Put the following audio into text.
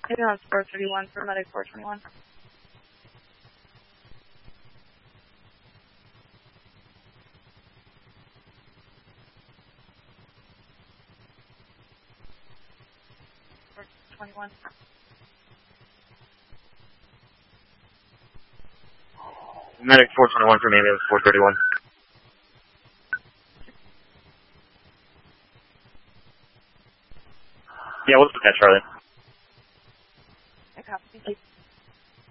Ambulance 431 for medic 421. Medic 421 from ambulance 431. Yeah, what's the catch, Charlie?